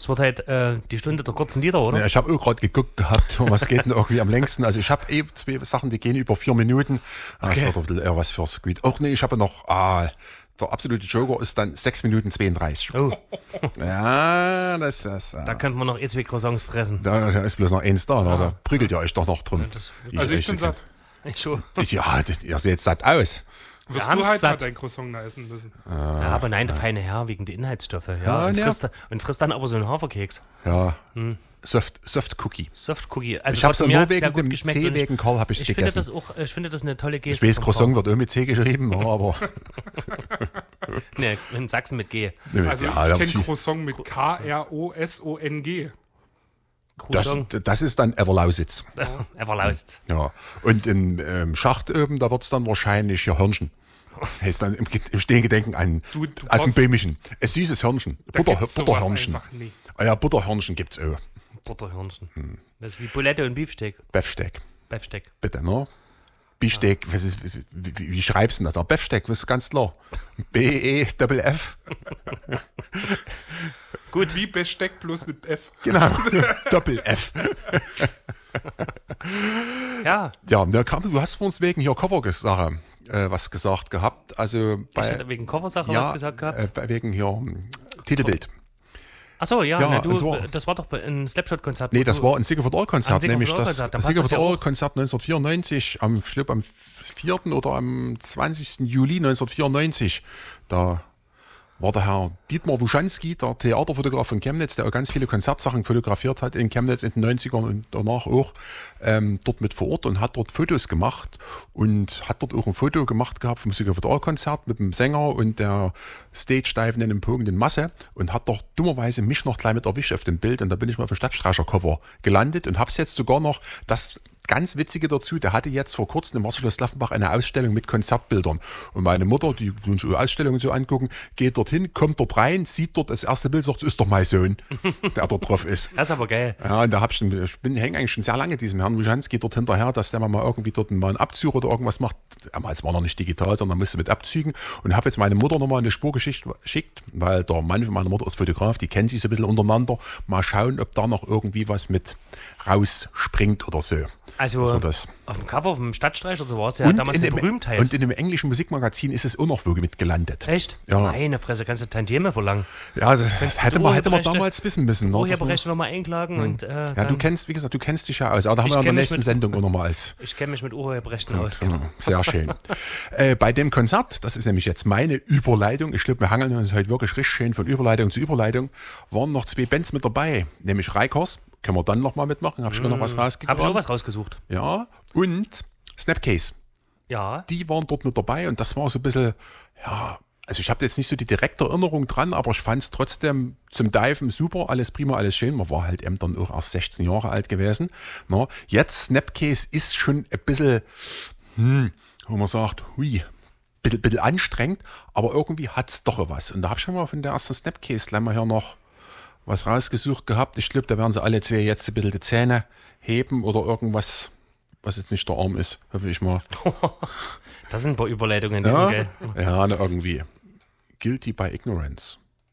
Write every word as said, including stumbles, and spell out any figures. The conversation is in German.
Es wird halt äh, die Stunde der kurzen Lieder, oder? Ja, ich habe auch gerade geguckt gehabt, was geht denn irgendwie am längsten. Also ich habe eh zwei Sachen, die gehen über vier Minuten. Das Okay. wird ein bisschen eher was fürs Gebiet. Auch nee, ich habe noch, ah, der absolute Joker ist dann sechs Minuten zweiunddreißig. Oh, Ja, das ist... Äh, da könnte man noch eh zwei Croissants fressen. da, da ist bloß noch eins da, ne? Da prügelt ihr euch doch noch drum. Das, Also ich bin echt- satt. ich schon. Ja, das, ihr seht satt aus. Wirst haben's du halt mal satt. dein Croissant da essen müssen. Ja, aber nein, der feine Herr wegen der Inhaltsstoffe. Ja, Ja, und, ja. frisst, und frisst dann aber so einen Haferkeks. Ja, Soft, Soft Cookie. Soft Cookie. Also Ich habe es trotzdem, nur mir hat's sehr wegen gut dem geschmeckt C und ich- wegen Karl habe ich es Ich finde, gegessen. das auch, ich finde das eine tolle Geste. Ich weiß, vom Croissant Karl. wird auch mit C geschrieben, ja, aber... Nee, in Sachsen mit G. Also ja, ich da- kenne Croissant mit K R O S O N G. das, Croissant. das ist dann Everlausitz. Everlaust. Ja. Und im ähm, Schacht oben, da wird es dann wahrscheinlich hier Hörnchen. Heißt dann im, im Stehengedenken an, Du- du aus dem brauchst- Böhmischen. Ein süßes Hörnchen. Da Butter, gibt's sowas Butterhörnchen. einfach nie. Ah ja, Butterhörnchen gibt's auch. Butterhörnchen. Hm. Das ist wie Bulette und Beefsteak. Beefsteak. Beefsteak. Bitte, ne? Beefsteak, was ist, wie, wie, wie schreibst du denn das? Beefsteak, das ist ganz klar. B E F F. Gut. Wie Besteck bloß mit F. Genau. Doppel F. Ja, Ja, da kam, du hast vor uns wegen hier Cover-Sache äh, was gesagt gehabt. Also ich bei, hätte wegen Coversache ja, was gesagt gehabt. Äh, bei wegen hier hm, Titelbild. Achso, ja, ja, na, du, und so- das war doch bei- ein Slapshot-Konzert. Nee, wo das du- war ein Sigurd All-Konzert, Ein Sigurd nämlich das All-Konzert, dann passt Sigurd das ja auch. All-Konzert neunzehnhundertvierundneunzig, am, ich glaube am vierten oder am zwanzigsten Juli neunzehnhundertvierundneunzig. Da war der Herr Dietmar Wuschanski, der Theaterfotograf von Chemnitz, der auch ganz viele Konzertsachen fotografiert hat in Chemnitz in den neunzigern und danach auch, ähm, dort mit vor Ort und hat dort Fotos gemacht und hat dort auch ein Foto gemacht gehabt vom Sigurd All-Konzert mit dem Sänger und der Stage-Diven in dem pogenden Masse und hat doch dummerweise mich noch gleich mit erwischt auf dem Bild und da bin ich mal auf dem Stadtstreicher-Cover gelandet und hab's jetzt sogar noch, das ganz Witzige dazu, der hatte jetzt vor kurzem im Wasserschloss Laffenbach eine Ausstellung mit Konzertbildern. Und meine Mutter, die uns Ausstellungen so angucken, geht dorthin, kommt dort rein, sieht dort das erste Bild, sagt, das ist doch mein Sohn, der dort drauf ist. Das ist aber geil. Ja, und da hab ich, ich bin hänge eigentlich schon sehr lange diesem Herrn Wuschanski dort hinterher, dass der mal irgendwie dort mal einen Abzug oder irgendwas macht. Damals war noch nicht digital, sondern musste mit Abzügen. Und habe jetzt meine Mutter nochmal eine Spur geschickt, geschickt, weil der Mann von meiner Mutter ist Fotograf, die kennen sich so ein bisschen untereinander. Mal schauen, ob da noch irgendwie was mit rausspringt oder so. Also Dass wir das- auf dem Cover vom Stadtstreicher, so war es ja Und damals in eine dem- Berühmtheit. Und in dem englischen Musikmagazin ist es auch noch wo mit gelandet. Echt? Ja. Meine Fresse, kannst du Tantieme verlangen. Ja, das Kannst du hätte man, hätte man Urheberrechte- damals wissen müssen. Ne? Dass man- Urheberrechte nochmal einklagen und äh, Ja, dann, du kennst, wie gesagt, du kennst dich ja aus. Aber da haben Ich wir in der kenn mich nächsten mit- Sendung auch nochmal als. ich kenne mich mit Urheberrechten aus. Genau, sehr schön. äh, bei dem Konzert, das ist nämlich jetzt meine Überleitung, ich glaube, wir hangeln uns heute wirklich richtig schön von Überleitung zu Überleitung, waren noch zwei Bands mit dabei, nämlich Reikers, können wir dann nochmal mitmachen, habe ich mm. noch was Habe rausgebracht. ich auch was rausgesucht. Ja, und Snapcase, Ja. die waren dort mit dabei und das war so ein bisschen, ja, also ich habe jetzt nicht so die direkte Erinnerung dran, aber ich fand es trotzdem zum Diven super, alles prima, alles schön. Man war halt eben dann auch erst sechzehn Jahre alt gewesen. Na, jetzt Snapcase ist schon ein bisschen, hm, wo man sagt, hui, bisschen, bisschen anstrengend, aber irgendwie hat es doch was. Und da habe ich schon mal von der ersten Snapcase gleich mal hier noch was rausgesucht gehabt. Ich glaube, da werden sie alle zwei jetzt ein bisschen die Zähne heben oder irgendwas, was jetzt nicht der Arm ist, hoffe ich mal. Das sind ein paar Überleitungen, die Ja, sind geil. ja, ne, irgendwie. Guilty by Ignorance.